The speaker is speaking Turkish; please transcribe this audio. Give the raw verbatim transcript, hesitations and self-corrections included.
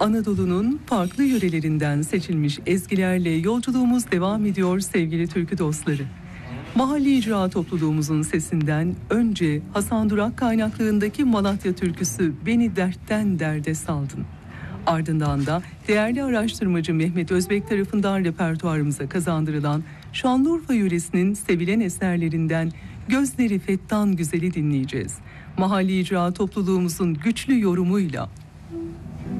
Anadolu'nun farklı yörelerinden seçilmiş ezgilerle yolculuğumuz devam ediyor sevgili türkü dostları. Mahalli icra topluluğumuzun sesinden önce Hasan Durak kaynaklığındaki Malatya türküsü Beni Dertten Derde Saldın. Ardından da değerli araştırmacı Mehmet Özbek tarafından repertuarımıza kazandırılan Şanlıurfa yöresinin sevilen eserlerinden Gözleri Fettan Güzel'i dinleyeceğiz. Mahalli icra topluluğumuzun güçlü yorumuyla